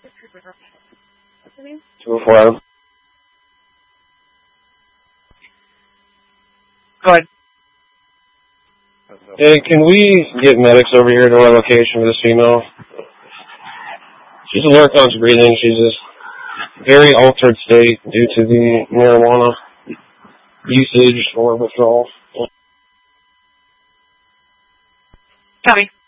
204 Adam. Go ahead. Hey, can we get medics over here to our location for this female? She's alert on breathing. She's just very altered state due to the marijuana usage or withdrawal. Copy.